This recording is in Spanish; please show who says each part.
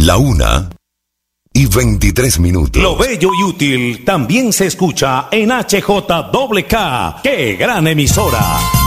Speaker 1: 1:23.
Speaker 2: Lo bello y útil también se escucha en HJWK. ¡Qué gran emisora!